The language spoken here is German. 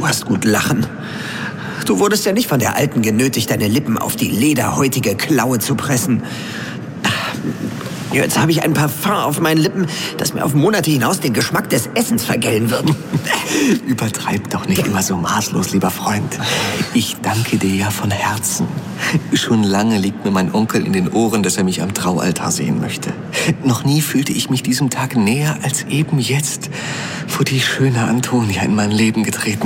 Du hast gut lachen. Du wurdest ja nicht von der Alten genötigt, deine Lippen auf die lederhäutige Klaue zu pressen. Jetzt habe ich ein Parfum auf meinen Lippen, das mir auf Monate hinaus den Geschmack des Essens vergällen wird. Übertreib doch nicht immer so maßlos, lieber Freund. Ich danke dir ja von Herzen. Schon lange liegt mir mein Onkel in den Ohren, dass er mich am Traualtar sehen möchte. Noch nie fühlte ich mich diesem Tag näher als eben jetzt, wo die schöne Antonia in mein Leben getreten